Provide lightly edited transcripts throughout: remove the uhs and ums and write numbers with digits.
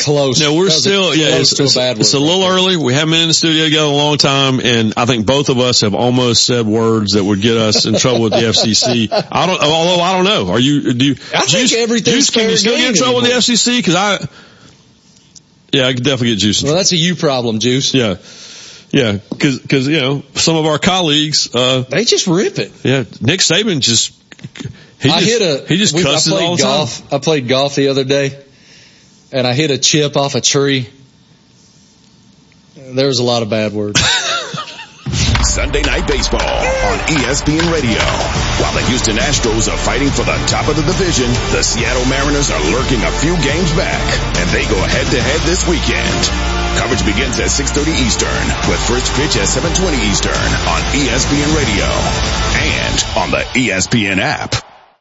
close. No, we're still, it's a bad word. It's a little early. We haven't been in the studio together a long time, and I think both of us have almost said words that would get us in trouble with the FCC. Although I don't know. I think everything's fair game. Can you still get in trouble with the FCC? I could definitely get Juice in trouble. Well, that's a you problem, Juice. Yeah. Yeah, cause, some of our colleagues, they just rip it. Yeah, Nick Saban he just cusses all the time. I played golf the other day, and I hit a chip off a tree. There was a lot of bad words. Sunday Night Baseball on ESPN Radio. While the Houston Astros are fighting for the top of the division, the Seattle Mariners are lurking a few games back, and they go head-to-head this weekend. Coverage begins at 6:30 Eastern, with first pitch at 7:20 Eastern on ESPN Radio and on the ESPN app.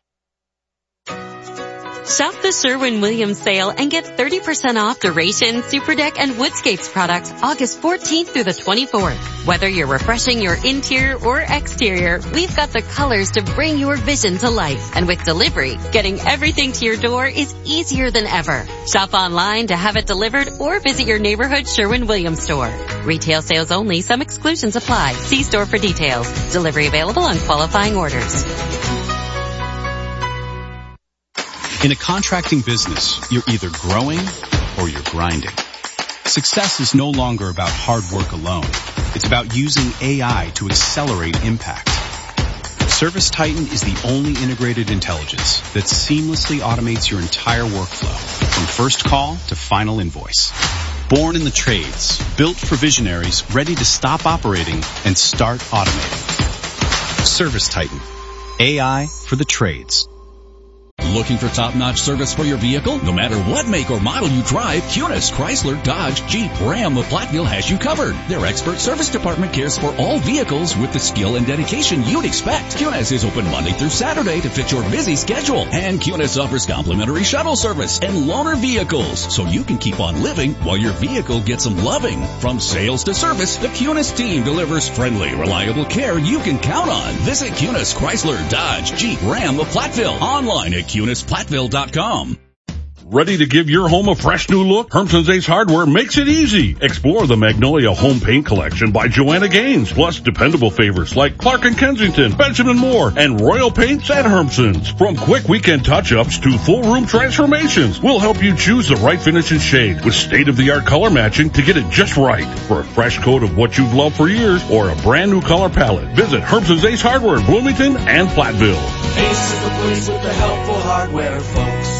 Shop the Sherwin-Williams sale and get 30% off Duration, Super Deck, and Woodscapes products August 14th through the 24th. Whether you're refreshing your interior or exterior, we've got the colors to bring your vision to life. And with delivery, getting everything to your door is easier than ever. Shop online to have it delivered or visit your neighborhood Sherwin-Williams store. Retail sales only. Some exclusions apply. See store for details. Delivery available on qualifying orders. In a contracting business, you're either growing or you're grinding. Success is no longer about hard work alone. It's about using AI to accelerate impact. ServiceTitan is the only integrated intelligence that seamlessly automates your entire workflow, from first call to final invoice. Born in the trades, built for visionaries ready to stop operating and start automating. ServiceTitan. AI for the trades. Looking for top-notch service for your vehicle? No matter what make or model you drive, Cunis, Chrysler, Dodge, Jeep, Ram of Platteville has you covered. Their expert service department cares for all vehicles with the skill and dedication you'd expect. Cunis is open Monday through Saturday to fit your busy schedule. And Cunis offers complimentary shuttle service and loaner vehicles, so you can keep on living while your vehicle gets some loving. From sales to service, the Cunis team delivers friendly, reliable care you can count on. Visit Cunis, Chrysler, Dodge, Jeep, Ram of Platteville. Online at CunisPlatteville.com. Ready to give your home a fresh new look? Hermson's Ace Hardware makes it easy. Explore the Magnolia Home Paint Collection by Joanna Gaines, plus dependable favorites like Clark & Kensington, Benjamin Moore, and Royal Paints at Hermson's. From quick weekend touch-ups to full room transformations, we'll help you choose the right finish and shade with state-of-the-art color matching to get it just right. For a fresh coat of what you've loved for years or a brand new color palette, visit Hermson's Ace Hardware in Bloomington and Platteville. Ace is the place with the helpful hardware, folks.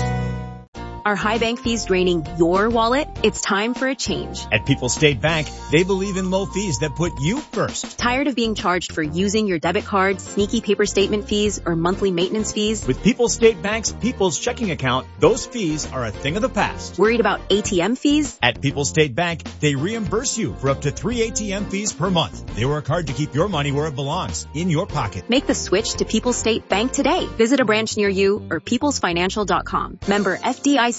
Are high bank fees draining your wallet? It's time for a change. At People's State Bank, they believe in low fees that put you first. Tired of being charged for using your debit card, sneaky paper statement fees, or monthly maintenance fees? With People's State Bank's People's Checking Account, those fees are a thing of the past. Worried about ATM fees? At People's State Bank, they reimburse you for up to 3 ATM fees per month. They work hard to keep your money where it belongs, in your pocket. Make the switch to People's State Bank today. Visit a branch near you or peoplesfinancial.com. Member FDIC.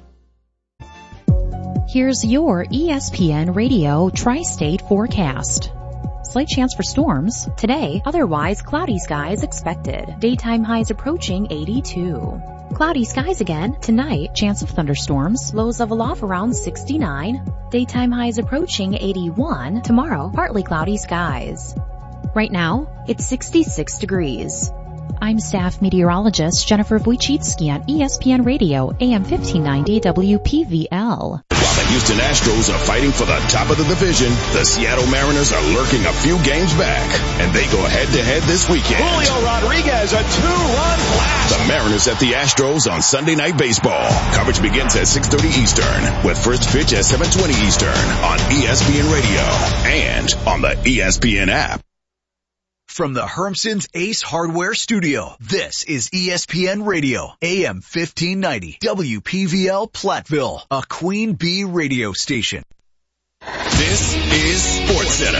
Here's your ESPN Radio Tri-State forecast. Slight chance for storms. Today, otherwise cloudy skies expected. Daytime highs approaching 82. Cloudy skies again. Tonight, chance of thunderstorms. Lows level off around 69. Daytime highs approaching 81. Tomorrow, partly cloudy skies. Right now, it's 66 degrees. I'm staff meteorologist Jennifer Wojcicki on ESPN Radio, AM 1590 WPVL. While the Houston Astros are fighting for the top of the division, the Seattle Mariners are lurking a few games back, and they go head-to-head this weekend. Julio Rodriguez, a two-run blast. The Mariners at the Astros on Sunday Night Baseball. Coverage begins at 6:30 Eastern, with first pitch at 7:20 Eastern on ESPN Radio and on the ESPN app. From the Hermson's Ace Hardware Studio, this is ESPN Radio, AM 1590, WPVL Platteville, a Queen Bee radio station. This is SportsCenter.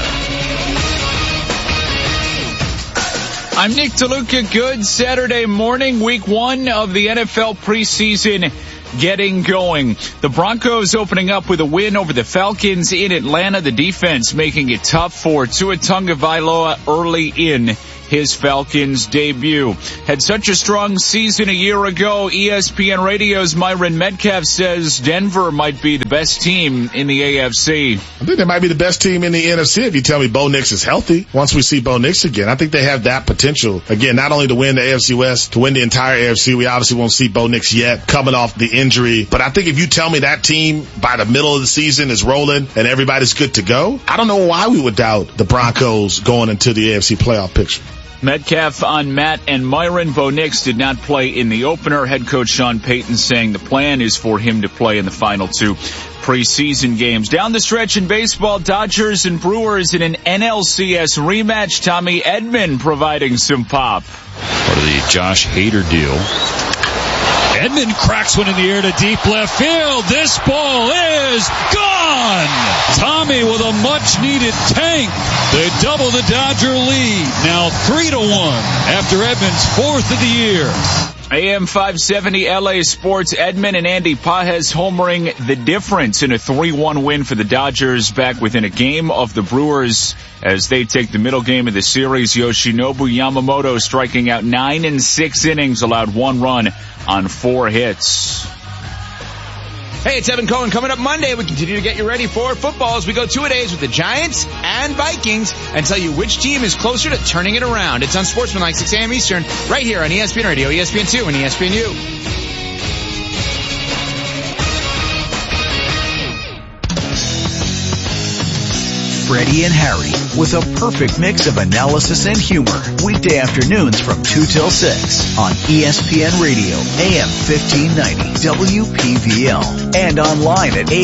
I'm Nick DeLuca. Good Saturday morning, week 1 of the NFL preseason getting going. The Broncos opening up with a win over the Falcons in Atlanta. The defense making it tough for Tua Tagovailoa early in his Falcons debut. Had such a strong season a year ago, ESPN Radio's Myron Metcalf says Denver might be the best team in the AFC. I think they might be the best team in the NFC if you tell me Bo Nix is healthy. Once we see Bo Nix again, I think they have that potential. Again, not only to win the AFC West, to win the entire AFC. We obviously won't see Bo Nix yet coming off the injury. But I think if you tell me that team by the middle of the season is rolling and everybody's good to go, I don't know why we would doubt the Broncos going into the AFC playoff picture. Metcalf on Matt and Myron. Bo Nix did not play in the opener. Head coach Sean Payton saying the plan is for him to play in the final 2 preseason games. Down the stretch in baseball, Dodgers and Brewers in an NLCS rematch. Tommy Edman providing some pop. Part of the Josh Hader deal. Edman cracks one in the air to deep left field. This ball is gone. Tommy with a much-needed tank. They double the Dodger lead. Now 3-1 after Edman's 4th of the year. AM 570 LA Sports. Edman and Andy Pages homering the difference in a 3-1 win for the Dodgers, back within a game of the Brewers as they take the middle game of the series. Yoshinobu Yamamoto striking out 9 in 6 innings, allowed 1 run on 4 hits. Hey, it's Evan Cohen. Coming up Monday, we continue to get you ready for football as we go 2-a-days with the Giants and Vikings and tell you which team is closer to turning it around. It's on Sportsmanlike, 6 a.m. Eastern, right here on ESPN Radio, ESPN2, and ESPNU. Freddie and Harry, with a perfect mix of analysis and humor. Weekday afternoons from 2 till 6 on ESPN Radio, AM 1590, WPVL, and online at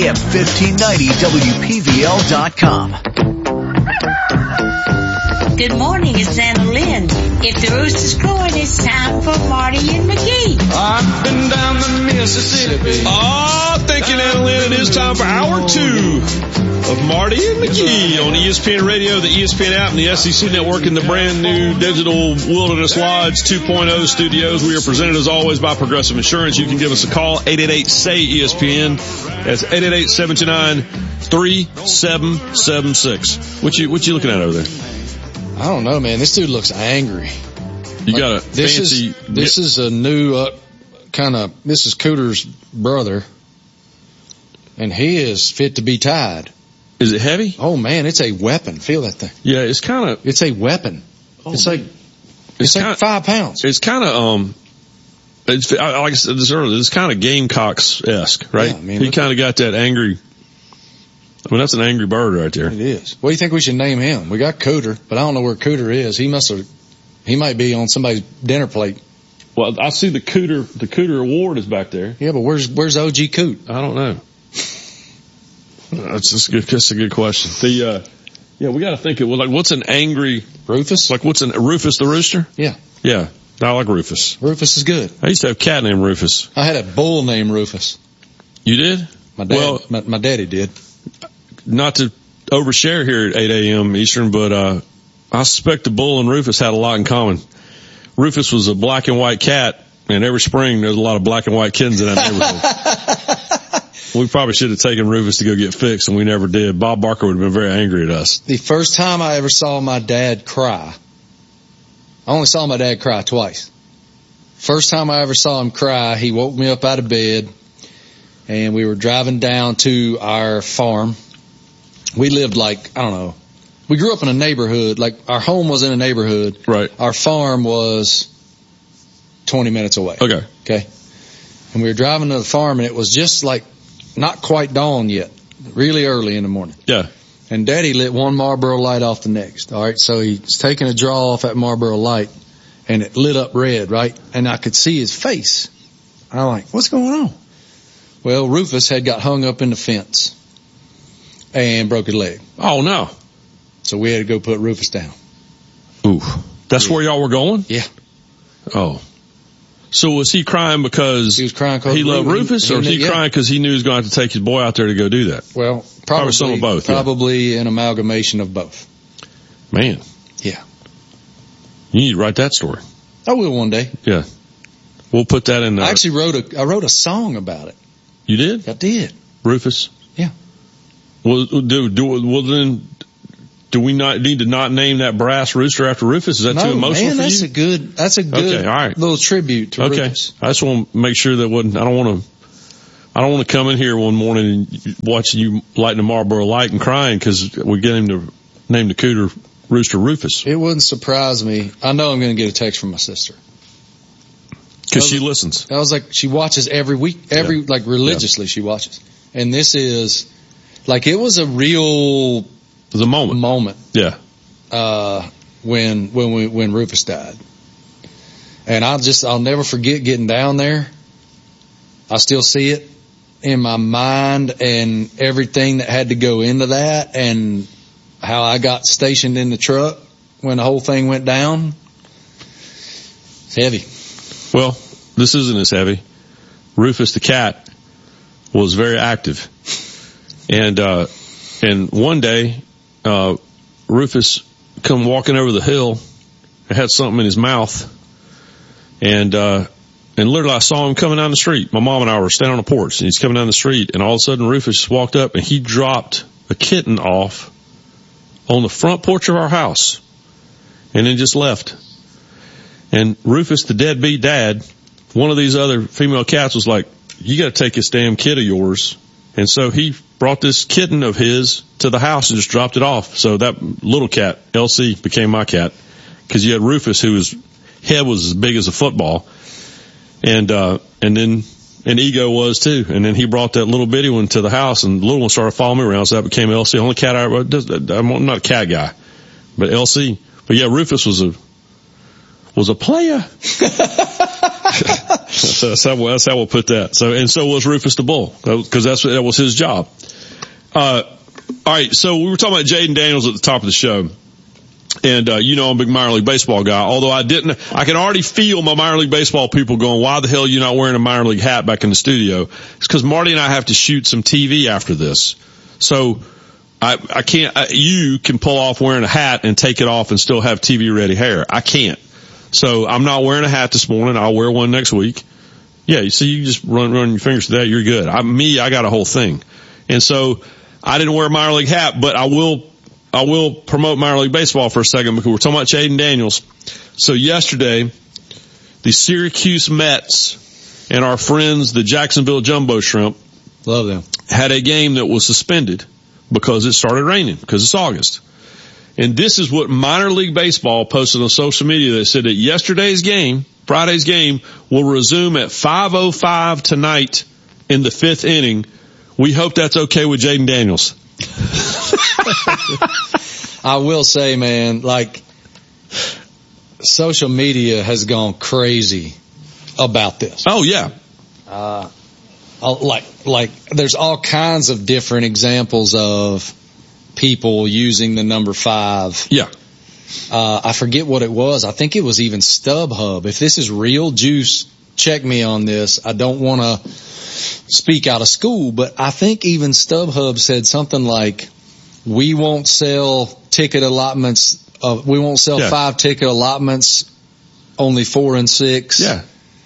AM1590WPVL.com. Good morning, it's Anna Lynn. If the rooster's crowing, it's time for Marty and McGee. I've been down the Mississippi. Oh, thank you, Anna Lynn. It is time for hour 2 of Marty and McGee on ESPN Radio, the ESPN app, and the SEC Network in the brand new digital Wilderness Lodge 2.0 studios. We are presented as always by Progressive Insurance. You can give us a call, 888-SAY-ESPN. That's 888-729-3776. What you looking at over there? I don't know, man. This dude looks angry. You got a fancy... This is a new this is Cooter's brother, and he is fit to be tied. Is it heavy? Oh man, it's a weapon. Feel that thing. Yeah, it's a weapon. Oh, it's like 5 pounds. It's kind of, like I said this earlier, it's kind of Gamecocks-esque, right? Yeah, he kind of got that angry. I mean, that's an angry bird right there. It is. What do you think we should name him? We got Cooter, but I don't know where Cooter is. He might be on somebody's dinner plate. Well, I see the Cooter Award is back there. Yeah, but where's OG Coot? I don't know. That's a good question. We got to think it. Like, what's an angry Rufus? Like, what's Rufus the rooster? Yeah. Yeah. I like Rufus. Rufus is good. I used to have a cat named Rufus. I had a bull named Rufus. You did? My daddy did. Not to overshare here at 8 a.m. Eastern, but I suspect the bull and Rufus had a lot in common. Rufus was a black and white cat, and every spring there's a lot of black and white kittens in that neighborhood. We probably should have taken Rufus to go get fixed, and we never did. Bob Barker would have been very angry at us. The first time I ever saw my dad cry, I only saw my dad cry twice. First time I ever saw him cry, he woke me up out of bed, and we were driving down to our farm. We lived we grew up in a neighborhood, like our home was in a neighborhood. Right. Our farm was 20 minutes away. Okay. And we were driving to the farm, and it was just like not quite dawn yet, really early in the morning. Yeah. And Daddy lit one Marlboro light off the next. All right. So he's taking a draw off that Marlboro light, and it lit up red, right? And I could see his face. I'm like, what's going on? Well, Rufus had got hung up in the fence and broke his leg. Oh, no. So we had to go put Rufus down. Ooh. That's where y'all were going? Yeah. Oh. So was he crying because he was crying he loved Rufus, or was he crying because he knew he was going to have to take his boy out there to go do that? Well, probably some of both. Probably an amalgamation of both. Man. Yeah. You need to write that story. I will one day. Yeah. We'll put that in there. I actually wrote a song about it. You did? I did. Rufus? Yeah. Well, then do we not need to not name that brass rooster after Rufus? Is that too emotional for you? That's a good okay, all right. little tribute to Rufus. I just want to make sure that I don't want to come in here one morning and watch you lighting a Marlboro Light and crying because we get him to name the cooter rooster Rufus. It wouldn't surprise me. I know I'm going to get a text from my sister. Because she listens. I was like, she watches every week, like religiously she watches. And this is, like, it was a real... It was a moment. Yeah. When Rufus died. And I'll never forget getting down there. I still see it in my mind and everything that had to go into that and how I got stationed in the truck when the whole thing went down. It's heavy. Well, this isn't as heavy. Rufus the cat was very active. And one day, Rufus come walking over the hill and had something in his mouth. And literally I saw him coming down the street. My mom and I were standing on the porch and he's coming down the street and all of a sudden Rufus walked up and he dropped a kitten off on the front porch of our house and then just left. And Rufus, the deadbeat dad, one of these other female cats was like, you got to take this damn kid of yours. And so he brought this kitten of his to the house and just dropped it off. So that little cat, LC, became my cat. Because you had Rufus, whose head was as big as a football. And then Ego was too. And then he brought that little bitty one to the house and the little one started following me around. So that became LC. The only cat I'm not a cat guy, but LC. But yeah, Rufus was a player. So that's how we'll put that. So was Rufus the Bull, because that was his job. All right. So we were talking about Jaden Daniels at the top of the show. And, I'm a big minor league baseball guy, although I can already feel my minor league baseball people going, why the hell are you not wearing a minor league hat back in the studio? It's because Marty and I have to shoot some TV after this. So I can't, you can pull off wearing a hat and take it off and still have TV ready hair. I can't. So I'm not wearing a hat this morning. I'll wear one next week. Yeah, you see, you just run your fingers through that. You're good. I got a whole thing. And so I didn't wear a minor league hat, but I will promote minor league baseball for a second because we're talking about Jaden Daniels. So yesterday, the Syracuse Mets and our friends, the Jacksonville Jumbo Shrimp, love them, had a game that was suspended because it started raining because it's August. And this is what minor league baseball posted on social media. They said that yesterday's game, Friday's game, will resume at 5:05 tonight in the 5th inning. We hope that's okay with Jaden Daniels. I will say, man, like, social media has gone crazy about this. Oh, yeah. Like there's all kinds of different examples of people using the number 5. Yeah. I forget what it was. I think it was even StubHub. If this is real juice, check me on this. I don't want to speak out of school, but I think even StubHub said something like, we won't sell ticket allotments. We won't sell 5 ticket allotments, only 4 and 6. Yeah.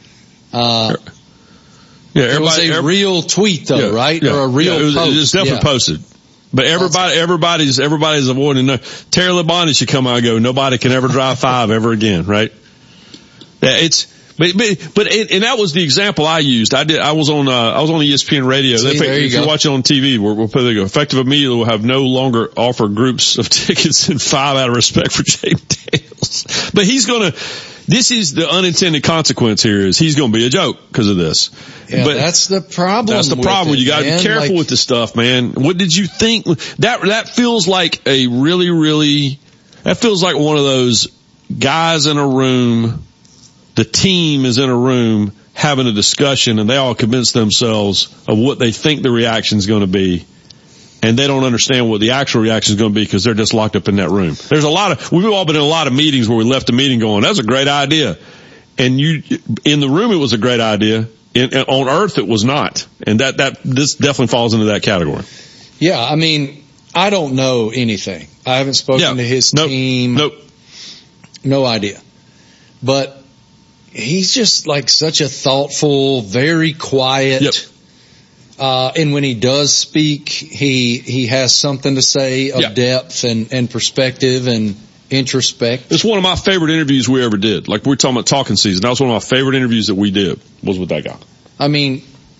It was a real tweet though, right? Yeah. Or a real post. It was definitely posted. But everybody's avoiding. Terry Labonte should come out and go, nobody can ever drive 5 ever again, right? Yeah, and that was the example I used. I was on ESPN radio. If you're watching on TV, we'll put it, effective immediately will have no longer offer groups of tickets in 5 out of respect for Jaden Daniels. But this is the unintended consequence here is he's going to be a joke because of this. Yeah, but that's the problem. That's the problem. You got to be careful with this stuff, man. What did you think? That feels like that feels like one of those guys in a room. The team is in a room having a discussion and they all convince themselves of what they think the reaction is going to be. And they don't understand what the actual reaction is going to be because they're just locked up in that room. We've all been in a lot of meetings where we left the meeting going, that's a great idea. And in the room it was a great idea. On earth it was not. And this definitely falls into that category. Yeah. I mean, I don't know anything. I haven't spoken to his team. Nope. No idea. But he's just like such a thoughtful, very quiet. Yep. And when he does speak, he has something to say of depth and perspective and introspect. It's one of my favorite interviews we ever did. Like, we're talking about talking season. That was one of my favorite interviews that we did, was with that guy. I mean,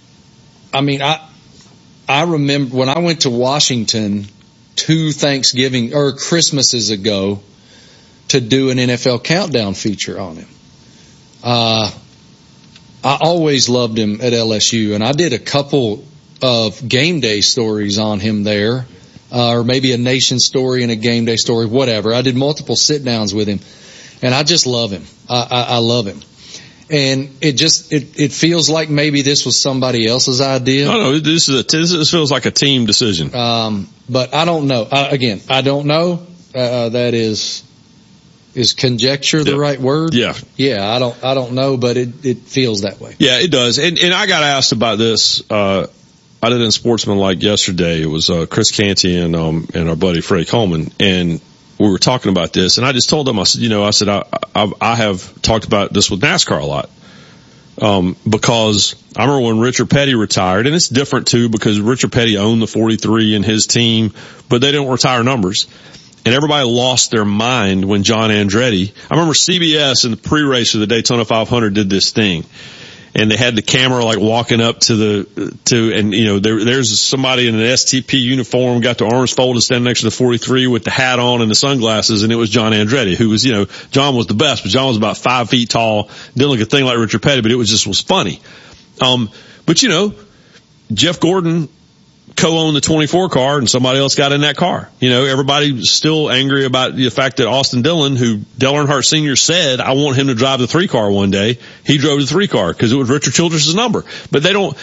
I remember when I went to Washington 2 Thanksgiving or Christmases ago to do an NFL Countdown feature on him. I always loved him at LSU, and I did a couple of game day stories on him there, or maybe a nation story and a game day story, whatever. I did multiple sit downs with him, and I just love him. I love him. And it feels like maybe this was somebody else's idea. No, this feels like a team decision. But I don't know. I don't know. That is conjecture the right word? Yeah. Yeah, I don't know, but it feels that way. Yeah, it does. And I got asked about this, I did it in Sportsmanlike yesterday. It was, Chris Canty and our buddy Freddie Coleman. And we were talking about this, and I just told them, I said, I have talked about this with NASCAR a lot. Because I remember when Richard Petty retired, and it's different too because Richard Petty owned the 43 and his team, but they didn't retire numbers. And everybody lost their mind when John Andretti, I remember CBS in the pre-race of the Daytona 500 did this thing. And they had the camera like walking up there's somebody in an STP uniform, got their arms folded, standing next to the 43 with the hat on and the sunglasses, and it was John Andretti, who was, John was the best, but John was about 5 feet tall, didn't look a thing like Richard Petty, but it was funny. But Jeff Gordon co-owned the 24 car and somebody else got in that car. Everybody's still angry about the fact that Austin Dillon, who Dale Earnhardt Sr. said, I want him to drive the 3 car one day. He drove the 3 car because it was Richard Childress' number. But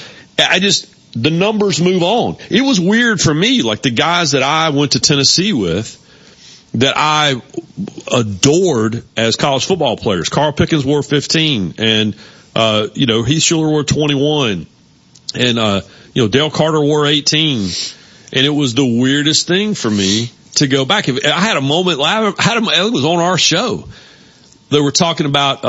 the numbers move on. It was weird for me, like the guys that I went to Tennessee with, that I adored as college football players. Carl Pickens wore 15 and, Heath Schuler wore 21 and, Dale Carter wore 18, and it was the weirdest thing for me to go back. I had a moment, it was on our show. They were talking about,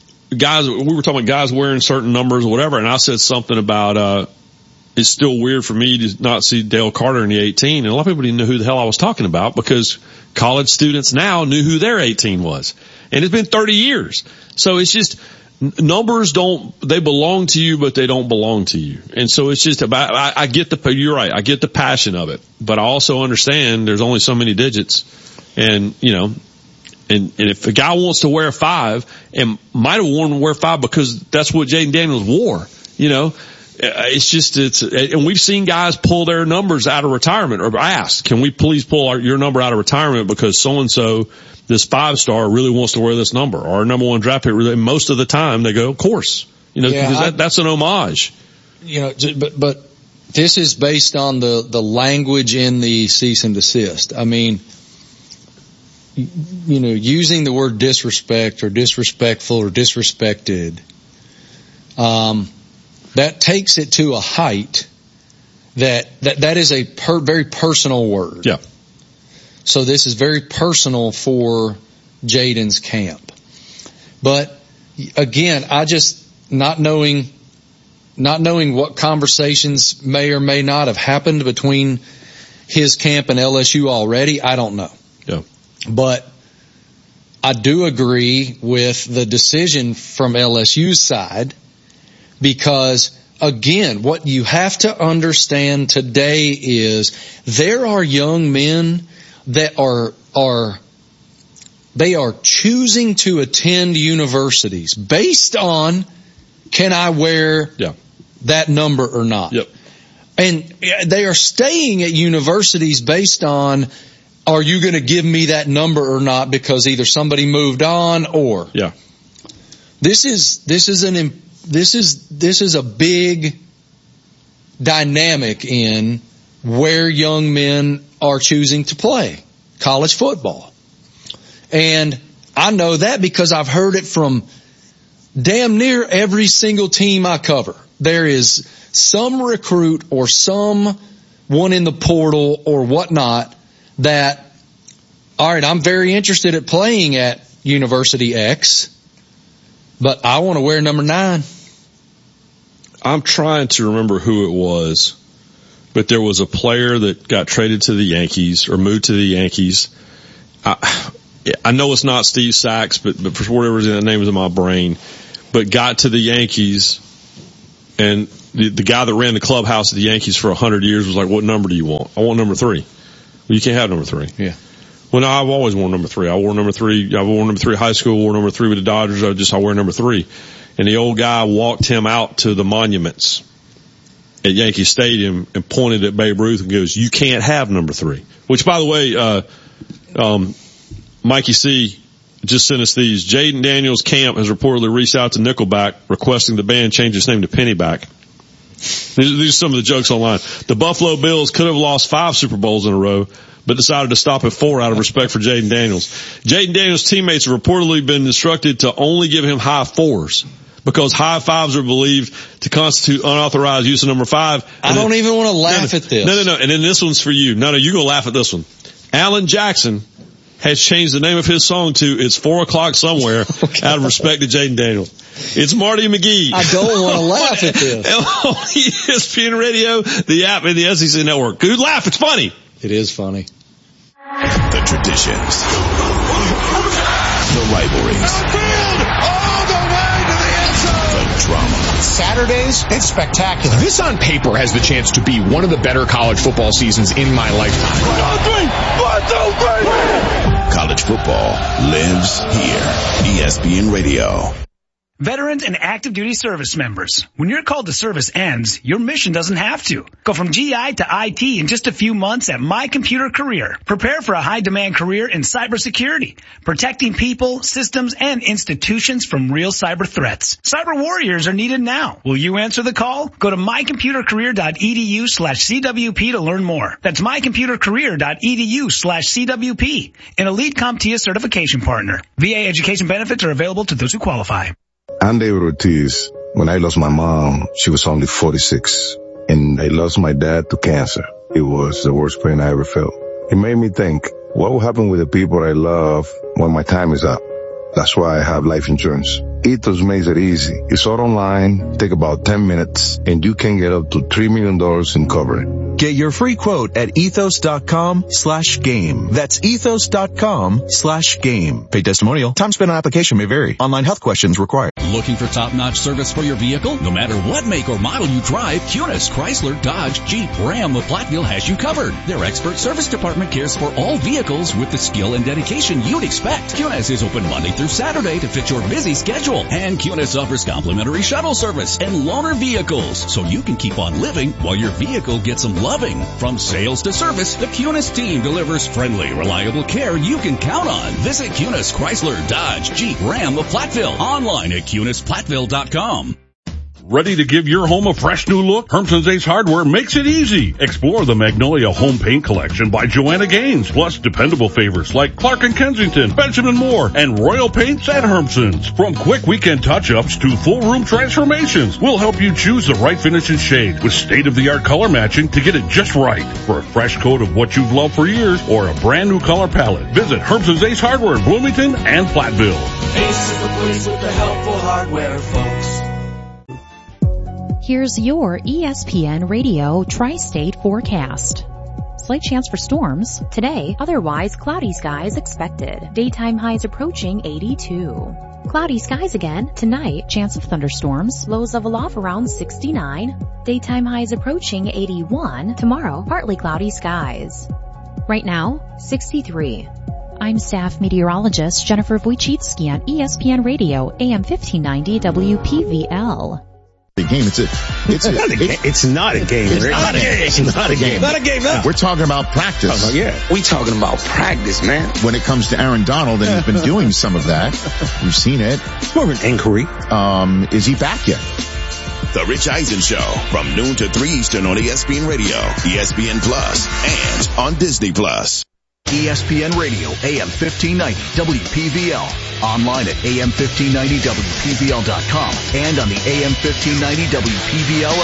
guys wearing certain numbers or whatever, and I said something about, it's still weird for me to not see Dale Carter in the 18, and a lot of people didn't know who the hell I was talking about because college students now knew who their 18 was. And it's been 30 years. So it's just, numbers they belong to you, but they don't belong to you. And so it's just about, you're right, I get the passion of it, but I also understand there's only so many digits. And, and if a guy wants to wear 5 and might have worn to wear 5 because that's what Jaden Daniels wore, and we've seen guys pull their numbers out of retirement or ask, can we please pull your number out of retirement because so-and-so, this 5-star really wants to wear this number, or our number 1 draft pick. Really, most of the time they go, of course, because that's an homage. But this is based on the language in the cease and desist. I mean, using the word disrespect or disrespectful or disrespected, that takes it to a height that is a very personal word. Yeah. So this is very personal for Jaden's camp. But again, I just not knowing what conversations may or may not have happened between his camp and LSU already, I don't know. Yeah. But I do agree with the decision from LSU's side because again, what you have to understand today is there are young men that they are choosing to attend universities based on, can I wear that number or not? Yep. And they are staying at universities based on, are you going to give me that number or not? Because either somebody moved on or this is a big dynamic in where young men are choosing to play college football. And I know that because I've heard it from damn near every single team I cover. There is some recruit or someone in the portal or whatnot that, all right, I'm very interested at playing at University X, but I want to wear number 9. I'm trying to remember who it was, but there was a player that got traded to the Yankees or moved to the Yankees. I know it's not Steve Sachs, but for whatever reason that name is in my brain, but got to the Yankees, and the guy that ran the clubhouse at the Yankees for 100 years was like, what number do you want? I want number 3. Well, you can't have number 3. Yeah. Well, no, I've always worn number 3. I wore number 3 high school, wore number 3 with the Dodgers. I wear number 3. And the old guy walked him out to the monuments at Yankee Stadium and pointed at Babe Ruth and goes, you can't have number 3. Which, by the way, Mikey C just sent us these. Jaden Daniels' camp has reportedly reached out to Nickelback requesting the band change its name to Pennyback. These are some of the jokes online. The Buffalo Bills could have lost 5 Super Bowls in a row, but decided to stop at 4 out of respect for Jaden Daniels. Jaden Daniels' teammates have reportedly been instructed to only give him high 4s because high 5s are believed to constitute unauthorized use of number 5. I don't even want to laugh at this. No. And then this one's for you. No, you're going to laugh at this one. Alan Jackson has changed the name of his song to It's 4 O'Clock Somewhere out of respect to Jaden Daniels. It's Marty McGee. I don't want to laugh at this. On ESPN Radio, the app, and the SEC Network. Good laugh. It's funny. It is funny. The traditions. The rivalries. All the way to the end zone. The drama. Saturdays, it's spectacular. This on paper has the chance to be one of the better college football seasons in my lifetime. 1, 2, 3. College football lives here. ESPN Radio. Veterans and active duty service members, when your call to service ends, your mission doesn't have to. Go from GI to IT in just a few months at My Computer Career. Prepare for a high-demand career in cybersecurity, protecting people, systems, and institutions from real cyber threats. Cyber warriors are needed now. Will you answer the call? Go to mycomputercareer.edu/CWP to learn more. That's mycomputercareer.edu/CWP, an elite CompTIA certification partner. VA education benefits are available to those who qualify. I'm David Ortiz. When I lost my mom, she was only 46. And I lost my dad to cancer. It was the worst pain I ever felt. It made me think, what will happen with the people I love when my time is up? That's why I have life insurance. Ethos makes it easy. It's all online, take about 10 minutes, and you can get up to $3 million in coverage. Get your free quote at ethos.com/game. That's ethos.com/game. Paid testimonial. Time spent on application may vary. Online health questions required. Looking for top-notch service for your vehicle? No matter what make or model you drive, Kunis, Chrysler, Dodge, Jeep, Ram of Platteville has you covered. Their expert service department cares for all vehicles with the skill and dedication you'd expect. Kunis is open Monday through Saturday to fit your busy schedule. And Kunis offers complimentary shuttle service and loaner vehicles, so you can keep on living while your vehicle gets some loving. From sales to service, the Kunis team delivers friendly, reliable care you can count on. Visit Kunis, Chrysler, Dodge, Jeep, Ram of Platteville. Online at KunisPlatteville.com. Ready to give your home a fresh new look? Hermson's Ace Hardware makes it easy. Explore the Magnolia Home Paint Collection by Joanna Gaines, plus dependable favorites like Clark & Kensington, Benjamin Moore, and Royal Paints at Hermson's. From quick weekend touch-ups to full room transformations, we'll help you choose the right finish and shade with state-of-the-art color matching to get it just right. For a fresh coat of what you've loved for years or a brand new color palette, visit Hermson's Ace Hardware in Bloomington and Platteville. Ace is the place with the helpful hardware, folks. Here's your ESPN Radio Tri-State forecast. Slight chance for storms. Today, otherwise cloudy skies expected. Daytime highs approaching 82. Cloudy skies again. Tonight, chance of thunderstorms. Lows level off around 69. Daytime highs approaching 81. Tomorrow, partly cloudy skies. Right now, 63. I'm staff meteorologist Jennifer Wojcicki on ESPN Radio, AM 1590 WPVL. Game. It's not a game. We're talking about practice. We talking about practice, man. When it comes to Aaron Donald, and he's been doing some of that. We've seen it. It's more of an inquiry. Is he back yet? The Rich Eisen Show from noon to 3 Eastern on ESPN Radio, ESPN Plus, and on Disney Plus. ESPN Radio, AM 1590, WPVL. Online at AM1590WPVL.com and on the AM 1590 WPVL